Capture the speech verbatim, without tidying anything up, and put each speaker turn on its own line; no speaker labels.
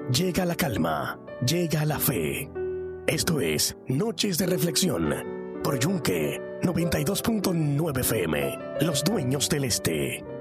llega la calma, llega la fe. Esto es Noches de Reflexión por Yunque noventa y dos punto nueve F M, Los Dueños del Este.